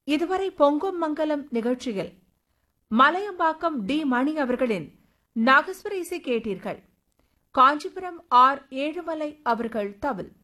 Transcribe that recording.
இதுவரை பொங்கும் மங்கலம் நிகழ்ச்சியில் மலையம்பாக்கம் டி மணி அவர்களின் நாகஸ்வர இசை கேட்டீர்கள். காஞ்சிபுரம் ஆர் ஏழுமலை அவர்கள் தவில்.